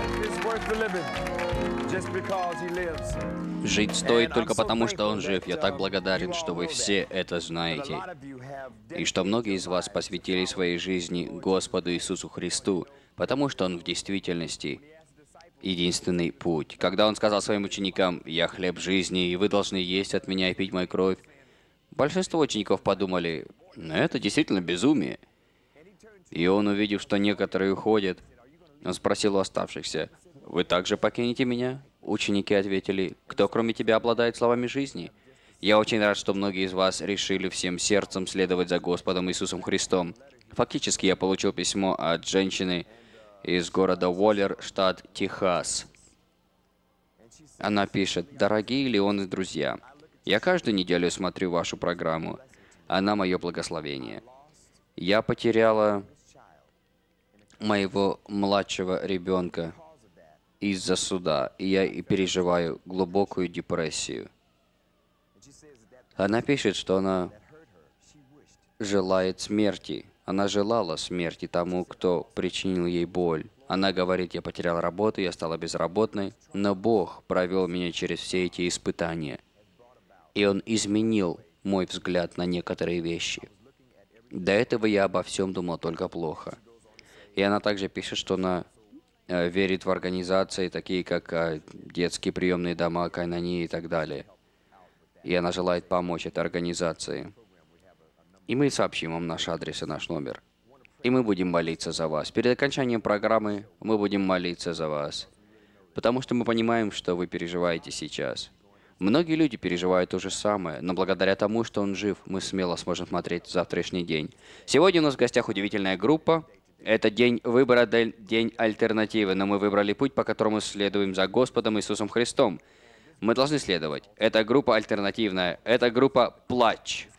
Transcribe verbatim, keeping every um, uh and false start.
Жить стоит только потому, что он жив. Я так благодарен, что вы все это знаете. И что многие из вас посвятили своей жизни Господу Иисусу Христу, потому что Он в действительности единственный путь. Когда Он сказал своим ученикам: «Я хлеб жизни, и вы должны есть от меня и пить мою кровь», большинство учеников подумали: «Ну, это действительно безумие». И Он, увидев, что некоторые уходят, Он спросил у оставшихся: «Вы также покинете меня?» Ученики ответили: «Кто, кроме тебя, обладает словами жизни?» Я очень рад, что многие из вас решили всем сердцем следовать за Господом Иисусом Христом. Фактически, я получил письмо от женщины из города Уоллер, штат Техас. Она пишет: «Дорогие Леон и друзья, я каждую неделю смотрю вашу программу. Она мое благословение. Я потеряла моего младшего ребенка из-за суда, и я и переживаю глубокую депрессию». Она пишет, что она желает смерти. Она желала смерти тому, кто причинил ей боль. Она говорит: «Я потеряла работу, я стала безработной, но Бог провел меня через все эти испытания, и Он изменил мой взгляд на некоторые вещи. До этого я обо всем думал только плохо». И она также пишет, что она э, верит в организации, такие как э, детские приемные дома, Кайнани и так далее. И она желает помочь этой организации. И мы сообщим вам наш адрес и наш номер. И мы будем молиться за вас. Перед окончанием программы мы будем молиться за вас. Потому что мы понимаем, что вы переживаете сейчас. Многие люди переживают то же самое, но благодаря тому, что он жив, мы смело сможем смотреть в завтрашний день. Сегодня у нас в гостях удивительная группа. Это день выбора, день альтернативы, но мы выбрали путь, по которому следуем за Господом Иисусом Христом. Мы должны следовать. Это группа альтернативная. Это группа «Плач».